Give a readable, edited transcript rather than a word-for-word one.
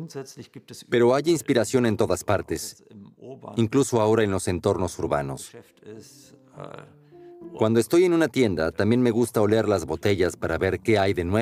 Pero hay inspiración en todas partes, incluso ahora en los entornos urbanos. Cuando estoy en una tienda, también me gusta oler las botellas para ver qué hay de nuevo.